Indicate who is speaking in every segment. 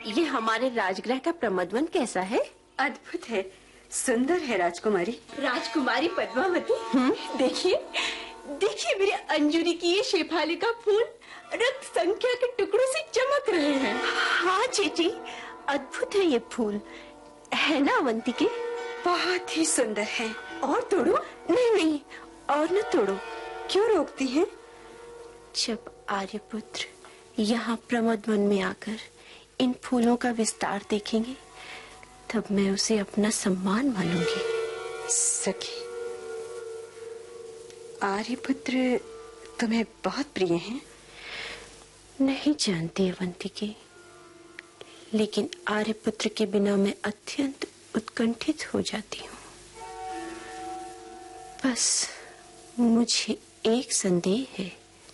Speaker 1: ये हमारे राजगृह का प्रमदवन कैसा है?
Speaker 2: अद्भुत है, सुंदर है राजकुमारी।
Speaker 1: राजकुमारी पद्मावती, देखिए देखिए मेरे अंजुरी की ये शेफाली का फूल रक्त संख्या के टुकड़ों से चमक रहे हैं। हाँ चेटी, अद्भुत है ये फूल, है ना अवंतिके?
Speaker 2: बहुत ही सुंदर है।
Speaker 1: और तोड़ो? नहीं नहीं, और न तोड़ो।
Speaker 2: क्यों रोकती हैं?
Speaker 1: जब आर्यपुत्र यहाँ प्रमदवन में आकर इन फूलों का विस्तार देखेंगे तब मैं उसे अपना सम्मान मानूंगी।
Speaker 2: सखी, आर्यपुत्र तुम्हें बहुत प्रिय हैं?
Speaker 1: नहीं जानती अवंतिके, लेकिन आर्यपुत्र के बिना मैं अत्यंत उत्कंठित हो जाती हूँ। बस मुझे एक संदेह है।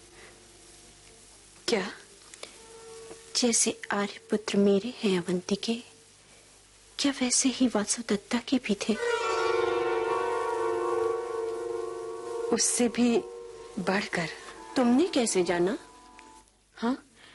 Speaker 2: क्या?
Speaker 1: जैसे आर्यपुत्र मेरे हैं अवंतिके, क्या वैसे ही वासुदत्ता के भी थे?
Speaker 2: उससे भी बढ़कर।
Speaker 1: तुमने कैसे जाना?
Speaker 2: हाँ,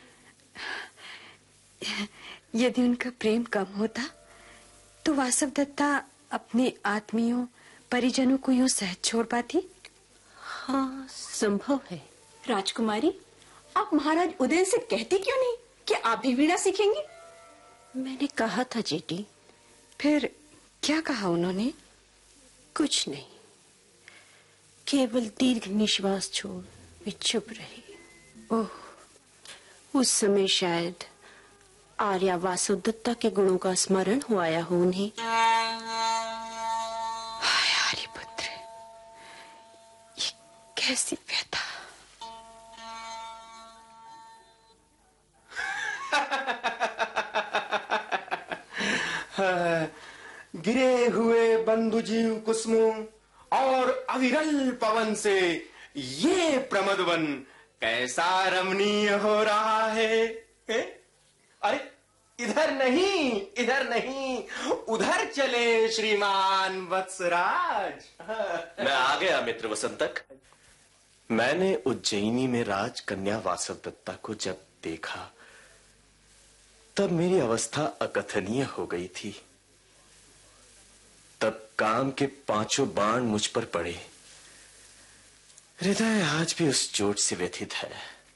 Speaker 2: यदि उनका प्रेम कम होता तो वासुदत्ता अपने आत्मियों परिजनों को यूं सहज छोड़ पाती?
Speaker 1: हाँ, संभव है।
Speaker 3: राजकुमारी, आप महाराज उदयन से कहती क्यों नहीं कि आप भी वीणा सीखेंगी?
Speaker 1: मैंने कहा था जेठी।
Speaker 2: फिर क्या कहा उन्होंने?
Speaker 1: कुछ नहीं, केवल दीर्घ निश्वास छोड़ वे चुप रहे। ओह, उस समय शायद आर्या वासुदत्ता के गुणों का स्मरण हो आया हो उन्हें।
Speaker 2: हाय आर्यपुत्र, ये कैसी व्यथा!
Speaker 4: गिरे हुए बंधुजीव कुसुमों और अविरल पवन से ये प्रमदवन कैसा रमणीय हो रहा है। अरे इधर नहीं, इधर नहीं, उधर चले श्रीमान वत्सराज।
Speaker 5: मैं आ गया मित्र वसंतक। मैंने उज्जैनी में राजकन्या वासवदत्ता को जब देखा तब मेरी अवस्था अकथनीय हो गई थी। तब काम के 5 बाण मुझ पर पड़े। हृदय आज भी उस चोट से व्यथित है।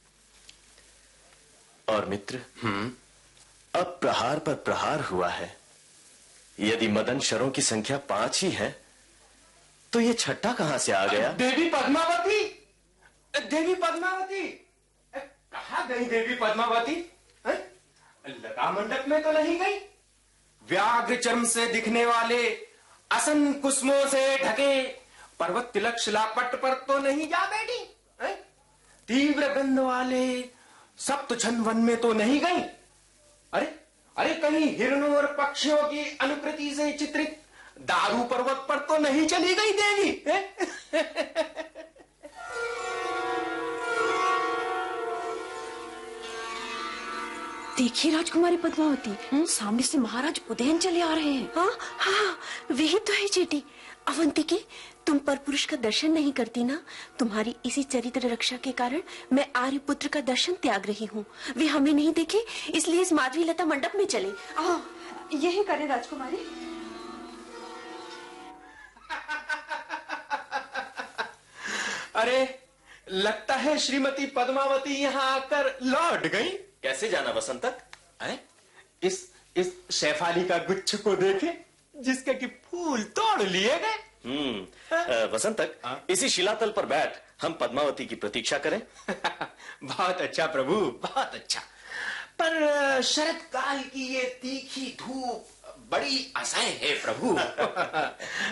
Speaker 5: और मित्र, अब प्रहार पर प्रहार हुआ है। यदि मदन शरों की संख्या 5 ही है तो ये छठा कहां से आ गया?
Speaker 4: देवी पद्मावती, देवी पद्मावती, कहां गई देवी पद्मावती? लता मंडप में तो नहीं गई? व्याघ्र चर्म से दिखने वाले असन कुसुमों से ढके पर्वत तिलक शिलापट पर तो नहीं जा बैठी? तीव्र गंध वाले सप्तछन वन में तो नहीं गई? अरे अरे कहीं हिरणों और पक्षियों की अनुकृति से चित्रित दारू पर्वत पर तो नहीं चली गई देवी?
Speaker 3: देखिए राजकुमारी पद्मावती, सामने से महाराज उदयन चले आ रहे हैं।
Speaker 1: हाँ हाँ, वही तो है जेठी। अवंतिके, तुम पर पुरुष का दर्शन नहीं करती ना। तुम्हारी इसी चरित्र रक्षा के कारण मैं आर्यपुत्र का दर्शन त्याग रही हूँ। वे हमें नहीं देखे, इसलिए इस माधवी लता मंडप में चले।
Speaker 2: यही करें राजकुमारी।
Speaker 4: अरे लगता है श्रीमती पद्मावती यहाँ आकर लौट गई।
Speaker 5: कैसे जाना वसंतक?
Speaker 4: अरे इस शेफाली का गुच्छ को देखे जिसके कि फूल तोड़ लिए गए।
Speaker 5: वसंतक, इसी शिलातल पर बैठ हम पद्मावती की प्रतीक्षा करें।
Speaker 4: बहुत अच्छा प्रभु, बहुत अच्छा। पर शरद काल की ये तीखी धूप बड़ी असह्य है प्रभु।